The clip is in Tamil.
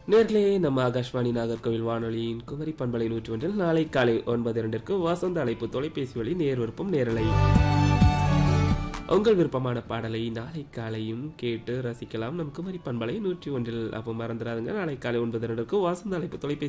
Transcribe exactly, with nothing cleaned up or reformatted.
நேர்களே நம்ம ஆகாஷ்வாணி நாகர்கோவில் வானொலியின் குமரி பண்பலை நூற்றி ஒன்றில் நாளை காலை ஒன்பது இரண்டிற்கு வசந்த அழைப்பு தொலைபேசி வழி நேர் விருப்பம் நேரலை. உங்கள் விருப்பமான பாடலை நாளை காலையும் கேட்டு ரசிக்கலாம் நம் குமரி பண்பலை நூற்றி ஒன்றில். அப்போ மறந்துடாதுங்க, நாளை காலை ஒன்பது இரண்டிற்கு வசந்த அழைப்பு தொலைபேசி